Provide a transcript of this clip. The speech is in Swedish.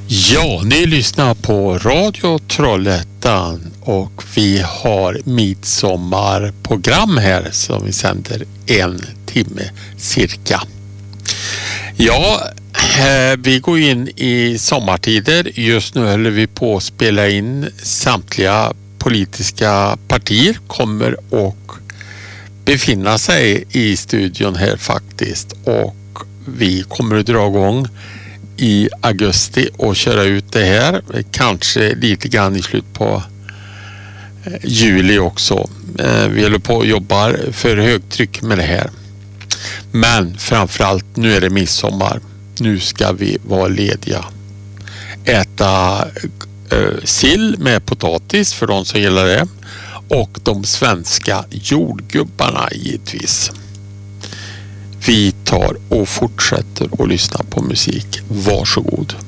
Ja, ni lyssnar på Radio Trollhättan och vi har midsommarprogram här som vi sänder 1 timme cirka. Ja, vi går in i sommartider. Just nu håller vi på att spela in. Samtliga politiska partier kommer att befinna sig i studion här faktiskt, och vi kommer att dra igång i augusti och köra ut det här. Kanske lite grann i slut på juli också. Vi håller på och jobbar för högtryck med det här. Men framförallt nu är det midsommar. Nu ska vi vara lediga. Äta sill med potatis för de som gillar det. Och de svenska jordgubbarna givetvis. Vi tar och fortsätter att lyssna på musik. Varsågod.